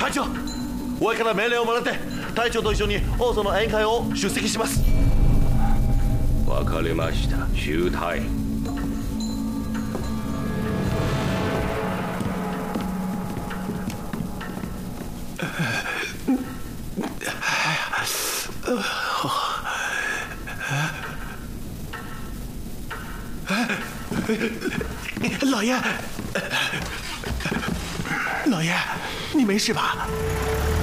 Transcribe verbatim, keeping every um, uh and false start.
隊長、上から命令をもらって隊長と一緒に王座の宴会を出席します。 わかりました。集隊。 老爷，老爷，你没事吧？